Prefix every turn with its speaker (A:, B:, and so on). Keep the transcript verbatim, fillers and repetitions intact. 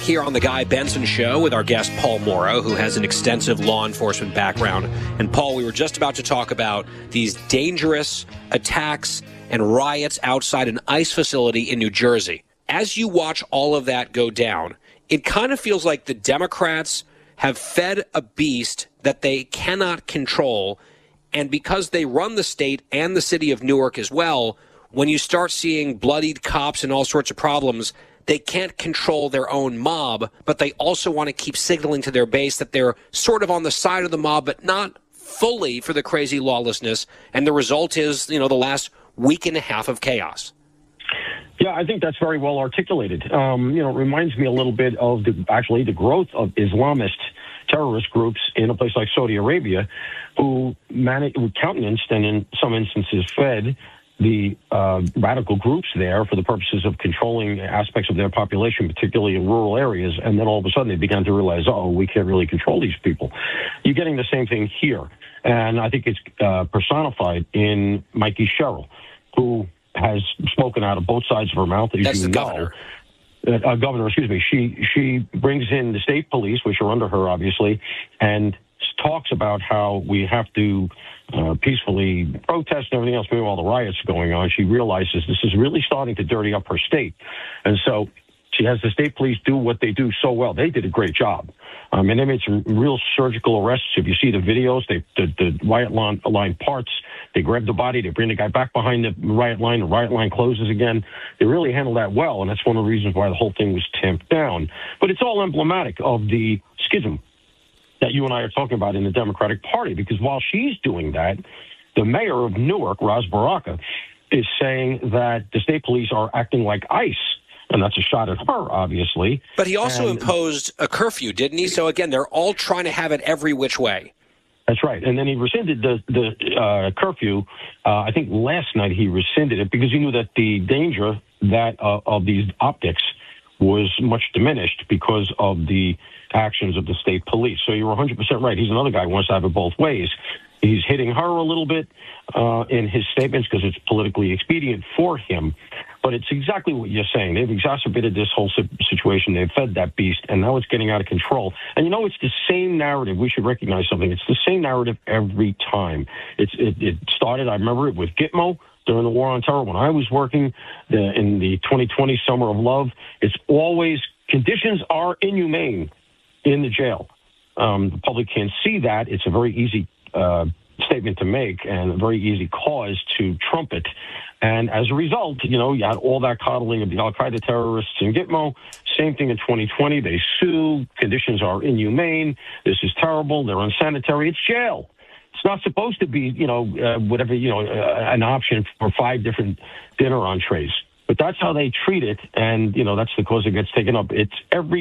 A: here on the Guy Benson Show with our guest Paul Mauro, who has an extensive law enforcement background. And Paul, we were just about to talk about these dangerous attacks and riots outside an ICE facility in New Jersey. As you watch all of that go down, it kind of feels like the Democrats have fed a beast that they cannot control. And because they run the state and the city of Newark as well, when you start seeing bloodied cops and all sorts of problems, they can't control their own mob, but they also want to keep signaling to their base that they're sort of on the side of the mob, but not fully for the crazy lawlessness. And the result is, you know, the last week and a half of chaos.
B: Yeah, I think that's very well articulated. Um, you know, it reminds me a little bit of the, actually the growth of Islamist terrorist groups in a place like Saudi Arabia, who managed, who countenanced and in some instances fed the uh, radical groups there for the purposes of controlling aspects of their population, particularly in rural areas. And then all of a sudden they began to realize, oh, we can't really control these people. You're getting the same thing here. And I think it's uh, personified in Mikey Sherrill, who has spoken out of both sides of her mouth. As
A: That's
B: you
A: the
B: know.
A: governor.
B: Uh, uh, governor, excuse me. She, she brings in the state police, which are under her, obviously, and talks about how we have to uh, peacefully protest and everything else. Meanwhile, the riots are going on. She realizes this is really starting to dirty up her state. And so she has the state police do what they do so well. They did a great job. Um, and they made some real surgical arrests. If you see the videos, they, the, the riot line, line parts, they grab the body, they bring the guy back behind the riot line, the riot line closes again. They really handled that well, and that's one of the reasons why the whole thing was tamped down. But it's all emblematic of the schism that you and I are talking about in the Democratic Party, because while she's doing that, the mayor of Newark, Ras Baraka, is saying that the state police are acting like ICE, and that's a shot at her, obviously.
A: But he also
B: and,
A: imposed a curfew, didn't he? So, again, they're all trying to have it every which way.
B: That's right. And then he rescinded the, the uh, curfew. Uh, I think last night he rescinded it because he knew that the danger that uh, of these optics was much diminished because of the actions of the state police. So you're one hundred percent right. He's another guy who wants to have it both ways. He's hitting her a little bit uh, in his statements because it's politically expedient for him. But it's exactly what you're saying. They've exacerbated this whole situation. They've fed that beast, and now it's getting out of control. And, you know, it's the same narrative. We should recognize something. It's the same narrative every time. It's, it, it started, I remember it, with Gitmo during the War on Terror when I was working the, in the twenty twenty Summer of Love. It's always conditions are inhumane in the jail. Um, the public can't see that. It's a very easy uh, statement to make and a very easy cause to trumpet. And as a result, you know, you had all that coddling of the al-Qaeda terrorists in Gitmo. Same thing in twenty twenty. They sue. Conditions are inhumane. This is terrible. They're unsanitary. It's jail. It's not supposed to be, you know, uh, whatever, you know, uh, an option for five different dinner entrees. But that's how they treat it. And, you know, that's the cause it gets taken up. It's every